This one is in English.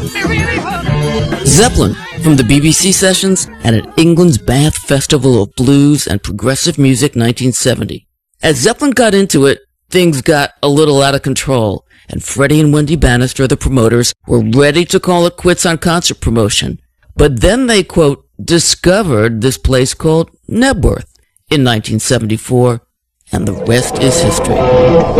Zeppelin, from the BBC sessions and at England's Bath Festival of Blues and Progressive Music 1970. As Zeppelin got into it, things got a little out of control, and Freddie and Wendy Bannister, the promoters, were ready to call it quits on concert promotion. But then they, quote, discovered this place called Knebworth in 1974, and the rest is history.